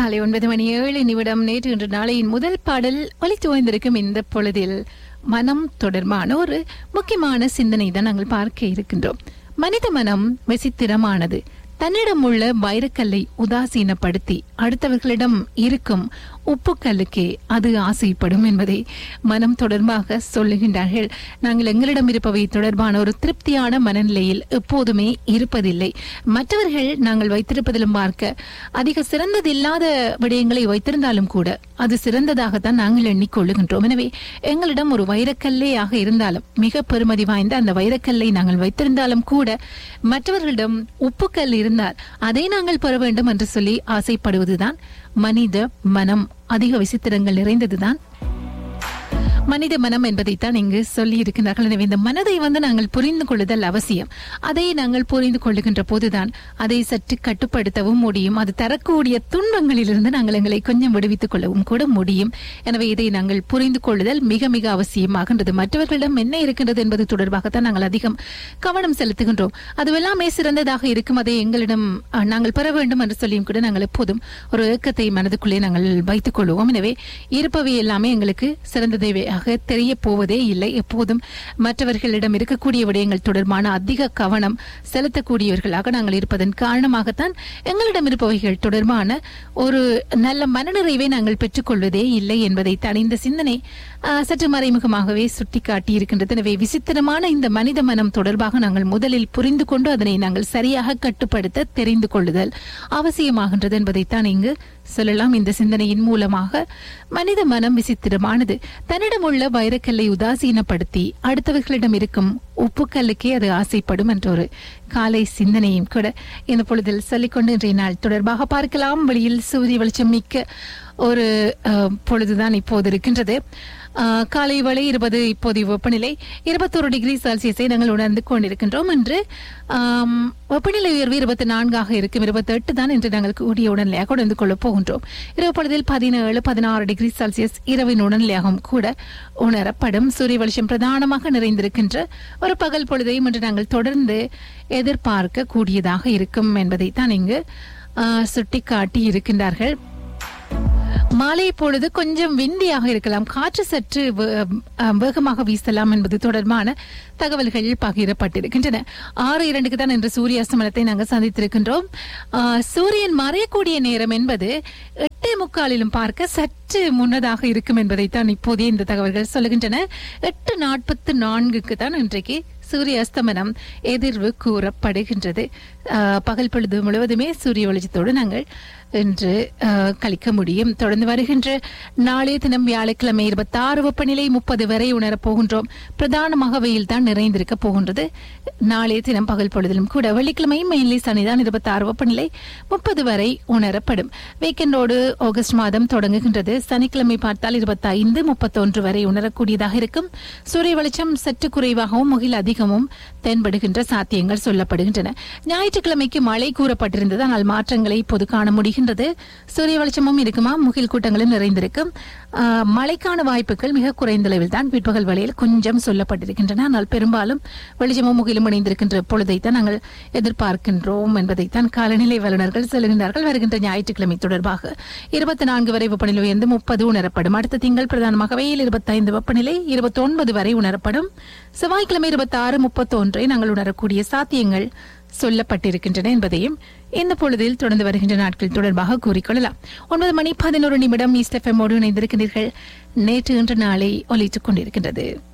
காலை 9:07 நேற்று இன்று நாளையின் முதல் பாடல் ஒலித்து ஓய்ந்திருக்கும் இந்த பொழுதில் மனம் தொடர்பான ஒரு முக்கியமான சிந்தனை தான் நாங்கள் பார்க்க இருக்கின்றோம். மனித மனம் விசித்திரமானது. தன்னிடம் உள்ள வைரக்கல்லை உதாசீனப்படுத்தி அடுத்தவர்களிடம் இருக்கும் உப்புக்கல்லுக்கே அது ஆசைப்படும் என்பதை மனம் தொடர்பாக சொல்லுகின்றார்கள். நாங்கள் எங்களிடம் இருப்பவை தொடர்பான ஒரு திருப்தியான மனநிலையில் எப்போதுமே இருப்பதில்லை. மற்றவர்கள் நாங்கள் வைத்திருப்பதிலும் பார்க்க அதிக சிறந்ததில்லாத விடயங்களை வைத்திருந்தாலும் கூட அது சிறந்ததாகத்தான் நாங்கள் எண்ணிக்கொள்ளுகின்றோம். எனவே எங்களிடம் ஒரு வைரக்கல்லே ஆக இருந்தாலும் மிக பெருமதி வாய்ந்த அந்த வைரக்கல்லை நாங்கள் வைத்திருந்தாலும் கூட மற்றவர்களிடம் உப்புக்கல் இருந்தால் அதை நாங்கள் பெற வேண்டும் என்று சொல்லி ஆசைப்படுவதுதான் மனித மனம். அதிக விசித்திரங்கள் நிறைந்ததுதான் மனித மனம் என்பதைத்தான் இங்கு சொல்லி இருக்கின்றார்கள். எனவே இந்த மனதை நாங்கள் புரிந்து கொள்ளுதல் அவசியம். அதை நாங்கள் புரிந்து கொள்ளுகின்ற போதுதான் அதை சற்று கட்டுப்படுத்தவும் முடியும். அது தரக்கூடிய துன்பங்களிலிருந்து நாங்கள் எங்களை கொஞ்சம் விடுவித்துக் கொள்ளவும் கூட முடியும். எனவே இதை நாங்கள் புரிந்து கொள்ளுதல் மிக மிக அவசியமாகின்றது. மற்றவர்களிடம் என்ன இருக்கின்றது என்பது தொடர்பாகத்தான் நாங்கள் அதிகம் கவனம் செலுத்துகின்றோம். அதுவெல்லாமே சிறந்ததாக இருக்கும், அதை எங்களிடம் நாங்கள் பெற வேண்டும் என்று சொல்லியும் கூட நாங்கள் எப்போதும் ஒரு ஏக்கத்தை மனதுக்குள்ளே நாங்கள் வைத்துக் கொள்வோம். எனவே இருப்பவை எல்லாமே எங்களுக்கு சிறந்ததை தெரிய போவதே இல்லை. எப்போதும் மற்றவர்களிடம் இருக்கக்கூடிய விடயங்கள் தொடர்பான அதிக கவனம் செலுத்தக்கூடியவர்களாக நாங்கள் இருப்பதன் காரணமாகத்தான் எங்களிடம் இருப்பவைகள் தொடர்பான ஒரு நல்ல மனநிறைவை நாங்கள் பெற்றுக்கொள்வதே இல்லை என்பதை தான் இந்த சிந்தனை சற்று மறைமுகமாகவே சுட்டிக்காட்டி இருக்கின்றது. எனவே விசித்திரமான இந்த மனித மனம் தொடர்பாக நாங்கள் முதலில் புரிந்து கொண்டு அதனை நாங்கள் சரியாக கட்டுப்படுத்த தெரிந்து கொள்ளுதல் அவசியமாகின்றது என்பதைத்தான் இங்கு சொல்லலாம். இந்த சிந்தனையின் மூலமாக மனித மனம் விசித்திரமானது. தன்னிடம் உள்ள வைரக்கல்லை உதாசீனப்படுத்தி அடுத்தவர்களிடம் இருக்கும் உப்புக்கல்லுக்கே அது ஆசைப்படும் என்ற ஒரு காலை சிந்தனையும் கூட இந்த பொழுதில் சொல்லிக்கொண்டு இன்றைய நாள் தொடர்பாக பார்க்கலாம். வெளியில் சூரிய வெளிச்சம் மிக்க ஒரு பொழுதுதான் இப்போது இருக்கின்றது. காலை வேளை 20 இப்போது வெப்பநிலை 21 டிகிரி செல்சியஸை நாங்கள் உணர்ந்து கொண்டிருக்கின்றோம். இன்று வெப்பநிலை உயர்வு 24 இருக்கும். 28 தான் இன்று நாங்கள் கூடிய உடல்நிலையாக உணர்ந்து கொள்ளப் போகின்றோம். இரவு பொழுதில் 17-16 டிகிரி செல்சியஸ் இரவின் உடல்நிலையாகவும் கூட உணரப்படும். சூரிய வெளிச்சம் பிரதானமாக நிறைந்திருக்கின்ற ஒரு பகல் பொழுதையும் இன்று நாங்கள் தொடர்ந்து எதிர்பார்க்க கூடியதாக இருக்கும் என்பதை தான் இங்கு சுட்டிக்காட்டி இருக்கின்றார்கள். மாலை பொழுது கொஞ்சம் விண்டியாக இருக்கலாம், காற்று சற்று வேகமாக வீசலாம் என்பது தொடர்பான தகவல்கள் பகிரப்பட்டிருக்கின்றன. 6:02 தான் இன்று சூரிய அஸ்தமனத்தை நாங்கள் சந்தித்திருக்கின்றோம். சூரியன் மறையக்கூடிய நேரம் என்பது 8:45 பார்க்க சற்று முன்னதாக இருக்கும் என்பதைத்தான் இப்போதே இந்த தகவல்கள் சொல்லுகின்றன. 8:44 தான் இன்றைக்கு சூரிய அஸ்தமனம் எதிர்வு கூறப்படுகின்றது. பகல் பொழுது முழுவதுமே சூரிய வெளிச்சத்தோடு நாங்கள் இன்று கழிக்க முடியும். தொடர்ந்து வருகின்ற நாளைய தினம் வியாழக்கிழமை 26 வெப்பநிலை 30 வரை உணரப் போகின்றோம். பிரதானமாக வெயில் தான் நிறைந்திருக்க போகின்றது. நாளைய தினம் பகல் பொழுதிலும் கூட வெள்ளிக்கிழமை மெயின்லி சனிதான் 26 வெப்பநிலை 30 வரை உணரப்படும். வீக்கெண்டோடு ஆகஸ்ட் மாதம் தொடங்குகின்றது. சனிக்கிழமை பார்த்தால் 25 31 வரை உணரக்கூடியதாக இருக்கும். சூரிய வெளிச்சம் சற்று குறைவாகவும் முகில் அதிகமும் தென்படுகின்ற சாத்தியங்கள் சொல்லப்படுகின்றன. ஞாயிற்றுக்கிழமைக்கு மழை கூறப்பட்டிருந்தது, ஆனால் மாற்றங்களை இப்போது காண முடிகின்றது. சூரிய வெளிச்சமும் இருக்குமா, முகில் கூட்டங்களும் நிறைந்திருக்கும். மழைக்கான வாய்ப்புகள் மிக குறைந்த அளவில் தான் பிற்பகல் வேளையில் கொஞ்சம் சொல்லப்பட்டிருக்கின்றன. ஆனால் பெரும்பாலும் வெளிச்சமும் முகிலும் இணைந்திருக்கின்ற பொழுதைத்தான் நாங்கள் எதிர்பார்க்கின்றோம் என்பதைத்தான் காலநிலை வல்லுநர்கள் சொல்லுகின்றார்கள். வருகின்ற ஞாயிற்றுக்கிழமை தொடர்பாக 24 வரை வெப்பநிலை உயர்ந்து 30 உணரப்படும். அடுத்த திங்கள் பிரதானமாக வெயில் 25 வெப்பநிலை 29 வரை உணரப்படும். செவ்வாய்க்கிழமை 26 31 நாங்கள் உணரக்கூடிய சாத்தியங்கள் சொல்லப்பட்டிருக்கின்றன என்பதையும் இந்த பொழுதில் தொடர்ந்து வருகின்ற நாட்கள் தொடர்பாக கூறிக்கொள்ளலாம். 9:11 ஈஸ்ட் எஃப்எம்மோடு இணைந்திருக்கிறீர்கள். நேற்று இன்று நாளை ஒலித்துக் கொண்டிருக்கின்றது.